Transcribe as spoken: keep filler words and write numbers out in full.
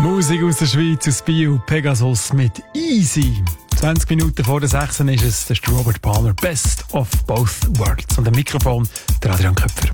Musik aus der Schweiz, aus Bio, Pegasus mit Easy. zwanzig Minuten vor der sechs ist es, das ist Robert Palmer, Best of Both Worlds. Und am Mikrofon der Adrian Köpfer.